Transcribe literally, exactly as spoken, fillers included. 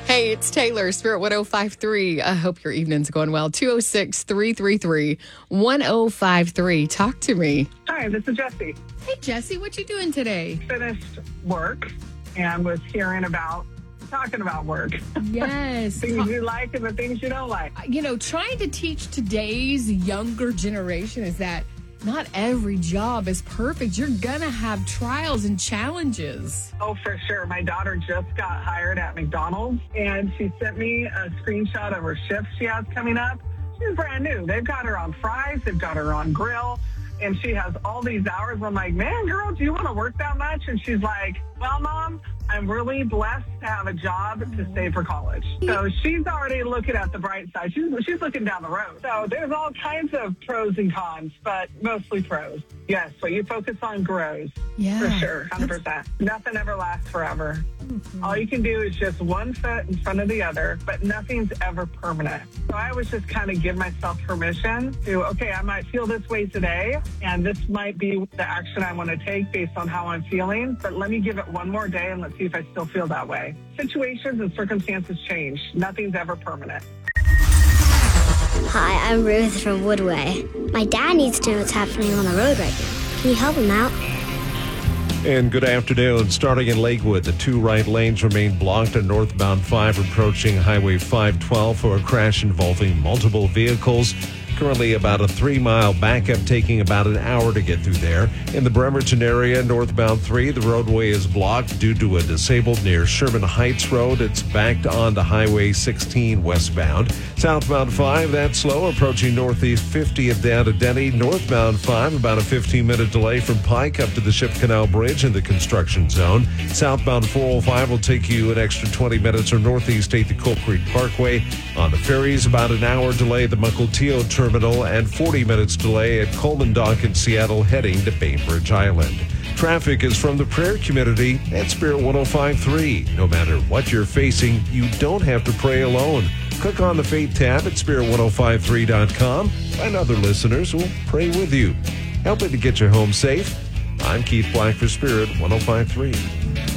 Hey, it's Taylor, Spirit one oh five three. I hope your evening's going well. two oh six, three three three, one oh five three. Talk to me. Hi, this is Jesse. Hey, Jesse, what you doing today? Finished work and was hearing about, talking about work. Yes. Things you like and the things you don't like. You know, trying to teach today's younger generation is that not every job is perfect. You're going to have trials and challenges. Oh, for sure. My daughter just got hired at McDonald's, and she sent me a screenshot of her shift she has coming up. She's brand new. They've got her on fries. They've got her on grill, and she has all these hours. I'm like, man, girl, do you want to work that much? And she's like, well, Mom, I'm really blessed to have a job to save for college. So she's already looking at the bright side. She's, she's looking down the road. So there's all kinds of pros and cons, but mostly pros. Yes, what you focus on grows. Yeah. For sure, one hundred percent. Nothing ever lasts forever. Mm-hmm. All you can do is just one foot in front of the other, but nothing's ever permanent. So I always just kind of give myself permission to, okay, I might feel this way today, and this might be the action I want to take based on how I'm feeling, but let me give it one more day and let's see if I still feel that way. Situations and circumstances change. Nothing's ever permanent. Hi, I'm Ruth from Woodway. My dad needs to know what's happening on the road right now. Can you help him out? And good afternoon. Starting in Lakewood, the two right lanes remain blocked on northbound five approaching Highway five twelve for a crash involving multiple vehicles. Currently about a three-mile backup, taking about an hour to get through there. In the Bremerton area, northbound three, the roadway is blocked due to a disabled near Sherman Heights Road. It's backed onto Highway sixteen westbound. Southbound five, that's slow, approaching Northeast fiftieth down to Denny. Northbound five, about a fifteen-minute delay from Pike up to the Ship Canal Bridge in the construction zone. Southbound four oh five will take you an extra twenty minutes or Northeast eighth to Coal Creek Parkway. On the ferries, about an hour delay at the Mukilteo Terminal and forty minutes delay at Coleman Dock in Seattle heading to Bainbridge Island. Traffic is from the prayer community at Spirit one oh five three. No matter what you're facing, you don't have to pray alone. Click on the Faith tab at spirit ten fifty-three dot com. Find other listeners who will pray with you. Helping to get you home safe. I'm Keith Black for Spirit ten fifty-three.